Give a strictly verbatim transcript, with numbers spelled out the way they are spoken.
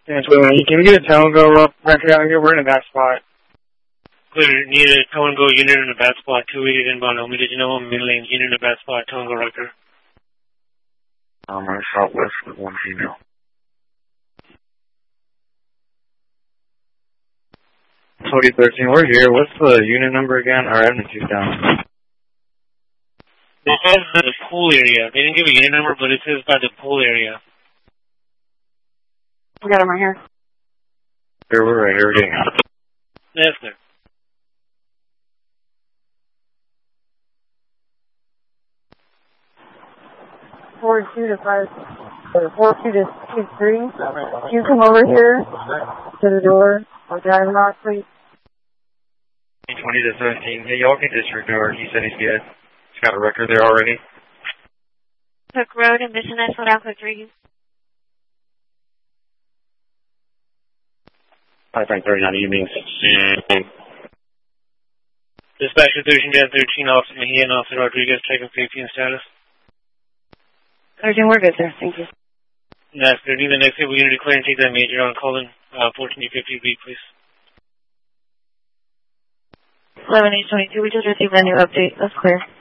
Yeah, so uh, can we get a Tango record out here? We're in a bad spot. Clear, need a Tango unit in a bad spot, two eighty inbound, Omi, did you know him? Mid lane, unit in a bad spot, Tango record. I'm on southwest with one female. Cody thirteen, we're here. What's the unit number again? Our amplitude's down. It says the pool area. They didn't give a unit number, but it says by the pool area. We got him right here. Here, we're right here. We're getting out. Yes, sir. Four two to five, or four two to two three. You come over here to the door. I'll drive him off, please. twenty to seventeen. Hey, y'all can disregard. He said he's good. He's got a record there already. Cook Road and Mission S one Alpha three. Pipeline thirty-nine evening. Dispatch to Division Jet thirteen, Officer Mejia and Officer Rodriguez, checking safety and status. thirteen, we're good, sir. Thank you. Yes, sir. Need the next table unit to clear and take that major on call in uh, fourteen fifty B, please. eleven eight twenty-two, we just received a new update. That's clear.